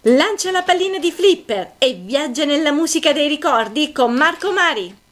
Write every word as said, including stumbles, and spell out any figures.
Lancia la pallina di Flipper e viaggia nella musica dei ricordi con Marco Mari.